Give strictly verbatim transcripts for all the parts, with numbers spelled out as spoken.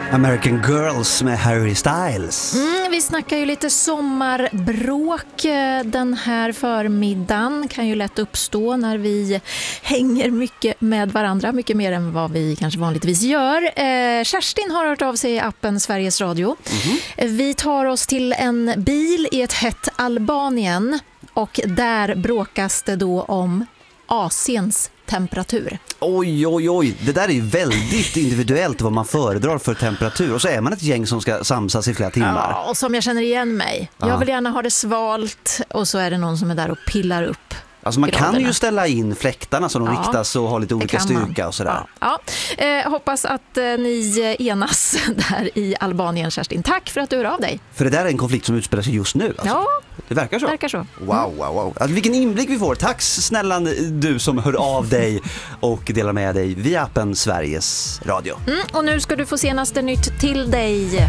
American Girls med Harry Styles. Mm, vi snackar ju lite sommarbråk den här förmiddagen. Kan ju lätt uppstå när vi hänger mycket med varandra. Mycket mer än vad vi kanske vanligtvis gör. Eh, Kerstin har hört av sig i appen Sveriges Radio. Mm-hmm. Vi tar oss till en bil i ett hett Albanien. Och där bråkas det då om Asiens temperatur. Oj, oj, oj. Det där är ju väldigt individuellt vad man föredrar för temperatur. Och så är man ett gäng som ska samsas i flera timmar. Ja, och som jag känner igen mig. Jag vill gärna ha det svalt och så är det någon som är där och pillar upp. Alltså man graderna. kan ju ställa in fläktarna så de ja, riktas och ha lite olika styrka man. och sådär. Ja, ja. Eh, hoppas att eh, ni enas där i Albanien, Kerstin. Tack för att du hör av dig. För det där är en konflikt som utspelar sig just nu. Alltså. Ja, det verkar så. Verkar så. Wow, wow, wow. Alltså, vilken inblick vi får. Tack snälla du som hör av dig och delar med dig via appen Sveriges Radio. Mm, och nu ska du få senaste nytt till dig.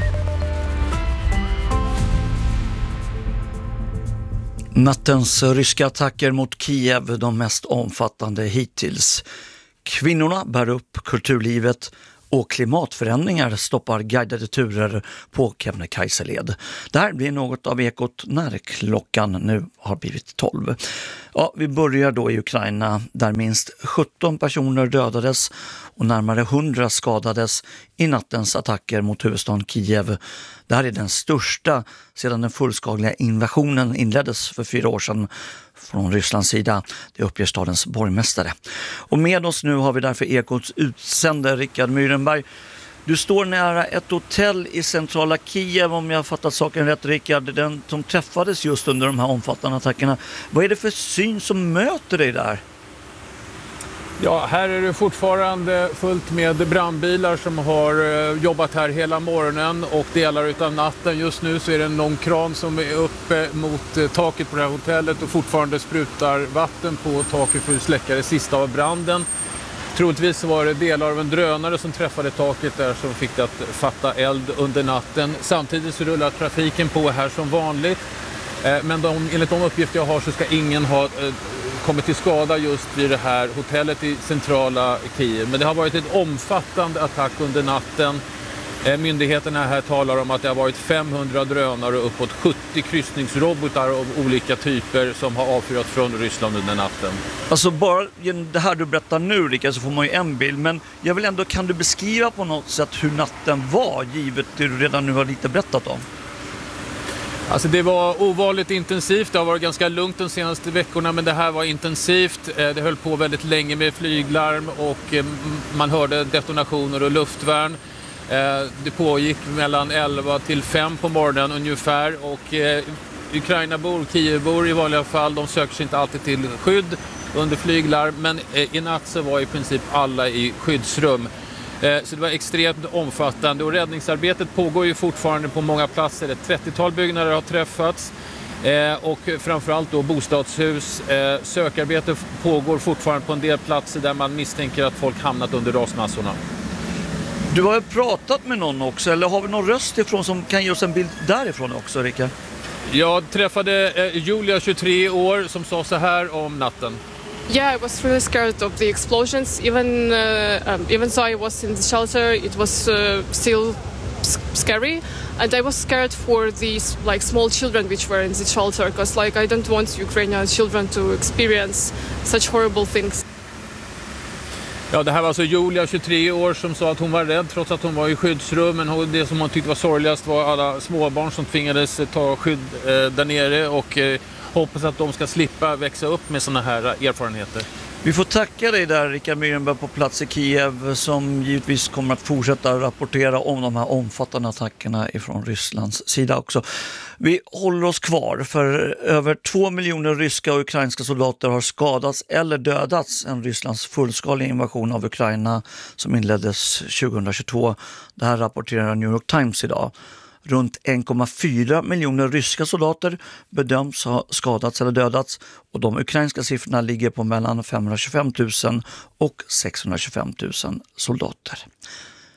Nattens ryska attacker mot Kiev, de mest omfattande hittills. Kvinnorna bär upp kulturlivet och klimatförändringar stoppar guidade turer på Kebnekaiseled. Det här blir något av ekot när klockan nu har blivit tolv. Ja, vi börjar då i Ukraina där minst sjutton personer dödades och närmare hundra skadades i nattens attacker mot huvudstaden Kiev. Det här är den största sedan den fullskaliga invasionen inleddes för fyra år sedan från Rysslands sida. Det uppger stadens borgmästare. Och med oss nu har vi därför Ekots utsände Rickard Myrenberg. Du står nära ett hotell i centrala Kiev, om jag har fattat saken rätt, Rickard, den som träffades just under de här omfattande attackerna. Vad är det för syn som möter dig där? Ja, här är det fortfarande fullt med brandbilar som har jobbat här hela morgonen och delar utav natten. Just nu så är det en lång kran som är uppe mot taket på det här hotellet och fortfarande sprutar vatten på taket för att släcka det sista av branden. Troligtvis var det delar av en drönare som träffade taket där som fick det att fatta eld under natten. Samtidigt så rullar trafiken på här som vanligt. Men de, enligt de uppgifter jag har så ska ingen ha kommit till skada just vid det här hotellet i centrala Kiev. Men det har varit ett omfattande attack under natten. Myndigheterna här talar om att det har varit femhundra drönare och uppåt sjuttio kryssningsrobotar av olika typer som har avfyrat från Ryssland under natten. Alltså bara genom det här du berättar nu, Rickard, så får man ju en bild. Men jag vill ändå, kan du beskriva på något sätt hur natten var, givet det du redan nu har lite berättat om? Alltså det var ovanligt intensivt, det har varit ganska lugnt de senaste veckorna, men det här var intensivt. Det höll på väldigt länge med flyglarm och man hörde detonationer och luftvärn. Det pågick mellan elva till fem på morgonen ungefär och Ukrainabor, Kievbor i vanliga fall, de söker sig inte alltid till skydd under flyglarm, men i natt så var i princip alla i skyddsrum. Så det var extremt omfattande och räddningsarbetet pågår ju fortfarande på många platser. Ett trettiotal byggnader har träffats och framförallt då bostadshus. Sökarbete pågår fortfarande på en del platser där man misstänker att folk hamnat under rasmassorna. Du har ju pratat med någon också, eller har vi någon röst ifrån som kan ge oss en bild därifrån också, Rickard? Jag träffade Julia, tjugotre år, som sa så här om natten. Yeah, I was really scared of the explosions. Even uh, um, even though I was in the shelter, it was uh, still scary, and I was scared for these like small children which were in the shelter, because like I don't want Ukrainian children to experience such horrible things. Ja, det här var alltså Julia, tjugotre år, som sa att hon var rädd trots att hon var i skyddsrum. Men det som hon tyckte var sorgligast var alla småbarn som tvingades ta skydd eh, där nere och eh, hoppas att de ska slippa växa upp med såna här erfarenheter. Vi får tacka dig där, Rickard Myrenberg, på plats i Kiev, som givetvis kommer att fortsätta rapportera om de här omfattande attackerna ifrån Rysslands sida också. Vi håller oss kvar, för över två miljoner ryska och ukrainska soldater har skadats eller dödats en Rysslands fullskaliga invasion av Ukraina som inleddes tjugohundratjugotvå. Det här rapporterar New York Times idag. Runt en komma fyra miljoner ryska soldater bedöms ha skadats eller dödats och de ukrainska siffrorna ligger på mellan femhundratjugofem tusen och sexhundratjugofem tusen soldater.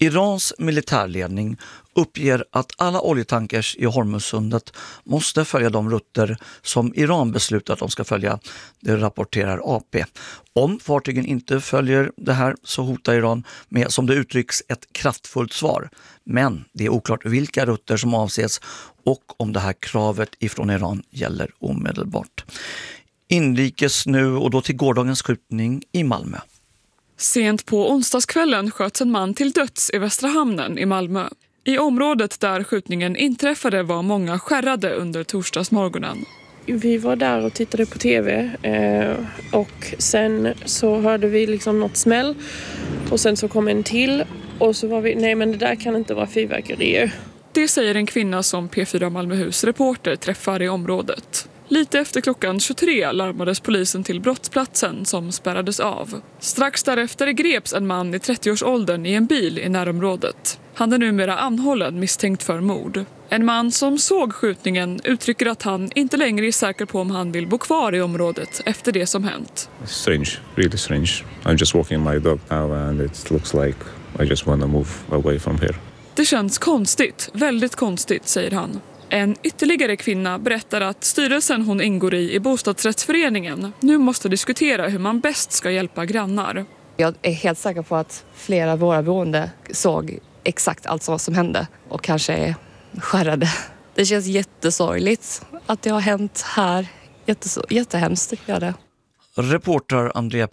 Irans militärledning uppger att alla oljetankers i Hormuzsundet måste följa de rutter som Iran beslutat att de ska följa, det rapporterar A P. Om fartygen inte följer det här så hotar Iran med, som det uttrycks, ett kraftfullt svar. Men det är oklart vilka rutter som avses och om det här kravet ifrån Iran gäller omedelbart. Inrikes nu och då till gårdagens skjutning i Malmö. Sent på onsdagskvällen sköts en man till döds i Västra hamnen i Malmö. I området där skjutningen inträffade var många skärrade under torsdagsmorgonen. Vi var där och tittade på tv eh, och sen så hörde vi liksom något smäll och sen så kom en till och så var vi, nej men det där kan inte vara fyrverkerier. Det säger en kvinna som P fyra Malmöhus reporter träffar i området. Lite efter klockan tjugotre larmades polisen till brottsplatsen som spärrades av. Strax därefter greps en man i trettioårsåldern i en bil i närområdet. Han är numera anhållen misstänkt för mord. En man som såg skjutningen uttrycker att han inte längre är säker på om han vill bo kvar i området efter det som hänt. Strange, really strange. I'm just walking my dog now and it looks like I just want to move away from here. Det känns konstigt, väldigt konstigt, säger han. En ytterligare kvinna berättar att styrelsen hon ingår i i bostadsrättsföreningen nu måste diskutera hur man bäst ska hjälpa grannar. Jag är helt säker på att flera av våra boende såg exakt allt som hände och kanske är skärrade. Det känns jättesorgligt att det har hänt här. Jättes- jättehemskt tycker jag det. Reporter Andrea